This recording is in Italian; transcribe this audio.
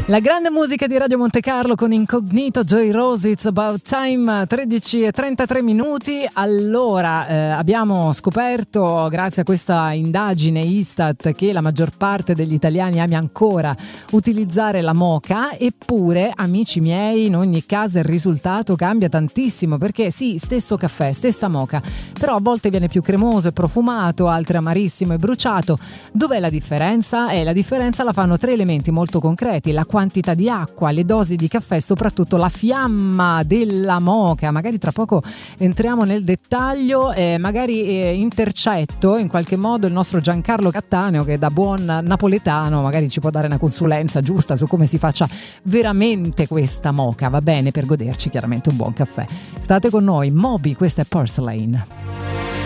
La grande musica di Radio Monte Carlo con Incognito, Joy Rose, It's About Time, 13:33. Allora, abbiamo scoperto, grazie a questa indagine Istat, che la maggior parte degli italiani ama ancora utilizzare la moka, eppure, amici miei, in ogni caso il risultato cambia tantissimo, perché sì, stesso caffè, stessa moka, però a volte viene più cremoso e profumato, altre amarissimo e bruciato. Dov'è la differenza? La differenza la fanno tre elementi molto concreti: la quantità di acqua, le dosi di caffè e soprattutto la fiamma della moka. Magari tra poco entriamo nel dettaglio, magari intercetto in qualche modo il nostro Giancarlo Cattaneo, che da buon napoletano magari ci può dare una consulenza giusta su come si faccia veramente questa moka, va bene, per goderci chiaramente un buon caffè. State con noi, Moby, questa è Porcelain.